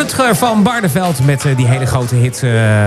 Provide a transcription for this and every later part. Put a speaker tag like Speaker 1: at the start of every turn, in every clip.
Speaker 1: Rutger van Barneveld met die hele grote hit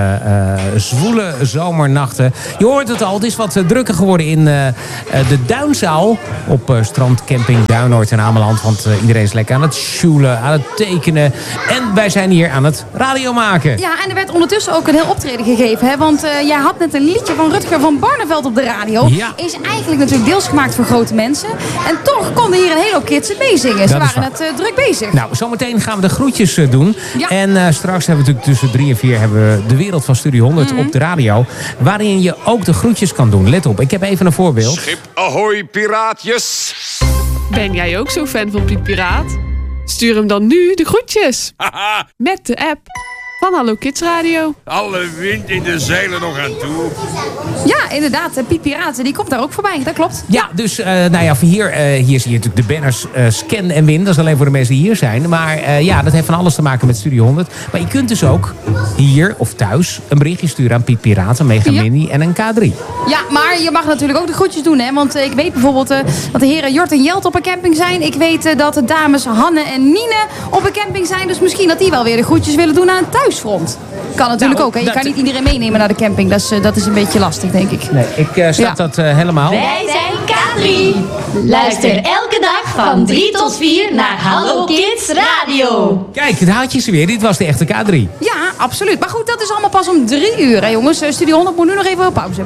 Speaker 1: Zwoele Zomernachten. Je hoort het al, het is wat drukker geworden in de Duinzaal op strandcamping Duinoord in Ameland. Want iedereen is lekker aan het sjoelen, aan het tekenen. En wij zijn hier aan het radio maken.
Speaker 2: Ja, en er werd ondertussen ook een heel optreden gegeven. Hè? Want jij had net een liedje van Rutger van Barneveld op de radio.
Speaker 1: Ja.
Speaker 2: Is eigenlijk natuurlijk deels gemaakt voor grote mensen. En toch konden hier een hele hoop kids het meezingen. Ze waren net druk bezig.
Speaker 1: Nou, zometeen gaan we de groetjes doen.
Speaker 2: Ja.
Speaker 1: En straks hebben we natuurlijk tussen 3 en 4 hebben we de wereld van Studio 100 op de radio. Waarin je ook de groetjes kan doen. Let op, ik heb even een voorbeeld.
Speaker 3: Schip ahoy, piraatjes!
Speaker 4: Ben jij ook zo'n fan van Piet Piraat? Stuur hem dan nu de groetjes. Met de app van Hallo Kids Radio.
Speaker 3: Alle wind in de zeilen nog aan toe.
Speaker 2: Ja, inderdaad. Piet Piraten, die komt daar ook voorbij. Dat klopt.
Speaker 1: Ja, dus hier zie je natuurlijk de banners Scan en Win. Dat is alleen voor de mensen die hier zijn. Maar dat heeft van alles te maken met Studio 100. Maar je kunt dus ook hier of thuis een berichtje sturen aan Piet Piraat, een Mega Mini en een K3.
Speaker 2: Ja, maar je mag natuurlijk ook de groetjes doen. Hè? Want ik weet bijvoorbeeld dat de heren Jort en Jelt op een camping zijn. Ik weet dat de dames Hanne en Nine op een camping zijn. Dus misschien dat die wel weer de groetjes willen doen aan het thuisfront. Kan natuurlijk ook. Hè? Je kan niet iedereen meenemen naar de camping. Dat is een beetje lastig, denk ik.
Speaker 1: Nee, ik snap dat helemaal.
Speaker 5: Wij zijn K3. Luister elke dag van 3 tot 4 naar Hallo Kids Radio.
Speaker 1: Kijk, daar had je ze weer. Dit was de echte K3.
Speaker 2: Ja, absoluut. Maar goed, dat is allemaal pas om 3 uur, hè, jongens. Studio 100 moet nu nog even op pauze.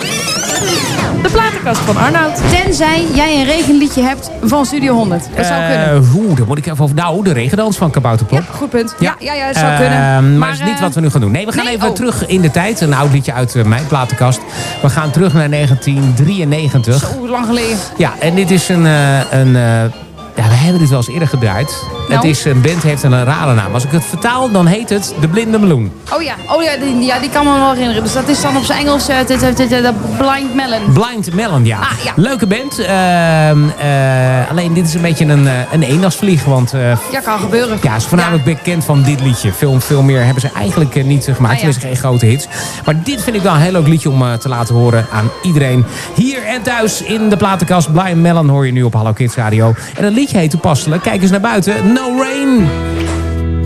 Speaker 4: De platenkast van Arnoud.
Speaker 2: Tenzij jij een regenliedje hebt van Studio 100. Dat zou kunnen.
Speaker 1: Daar moet ik even over. Nou, de regendans van Kabouterplop.
Speaker 2: Ja, goed punt. Ja, dat zou kunnen.
Speaker 1: Maar dat is niet wat we nu gaan doen. Nee, we gaan even terug in de tijd. Een oud liedje uit mijn platenkast. We gaan terug naar 1993.
Speaker 2: Zo lang geleden.
Speaker 1: Ja, en dit is we hebben dit wel eens eerder gedraaid.
Speaker 2: Nou?
Speaker 1: Het is een band, heeft een rare naam. Als ik het vertaal, dan heet het De Blinde Meloen.
Speaker 2: Oh ja, die kan me wel herinneren. Dus dat is dan op zijn Engels Blind Melon.
Speaker 1: Blind Melon, ja.
Speaker 2: Ah, ja.
Speaker 1: Leuke band. Alleen dit is een beetje een eendagsvlieg. Want
Speaker 2: Ja, kan gebeuren.
Speaker 1: ja, ze is voornamelijk bekend van dit liedje. Veel meer hebben ze eigenlijk niet gemaakt. Er is geen grote hits. Maar dit vind ik wel een heel leuk liedje om te laten horen aan iedereen. Hier en thuis in de platenkast. Blind Melon hoor je nu op Hallo Kids Radio. En het liedje heet toepasselijk, kijk eens naar buiten, No Rain.